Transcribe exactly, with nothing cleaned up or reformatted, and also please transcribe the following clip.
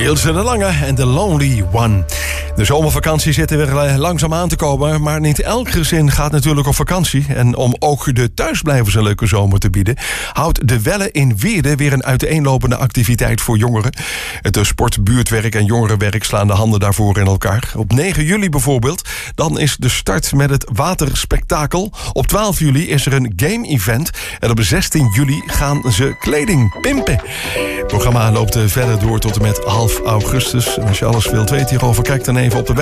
Ilse de Lange en The Lonely One. De zomervakantie zit er weer langzaam aan te komen, maar niet elk gezin gaat natuurlijk op vakantie. En om ook de thuisblijvers een leuke zomer te bieden, houdt de Welle in Weerde weer een uiteenlopende activiteit voor jongeren. Het sport, buurtwerk en jongerenwerk slaan de handen daarvoor in elkaar. Op negen juli bijvoorbeeld, dan is de start met het waterspektakel. Op twaalf juli is er een game-event. En op zestien juli gaan ze kleding pimpen. Het programma loopt verder door tot en met half augustus. En als je alles wilt weten hierover, kijk dan even op de website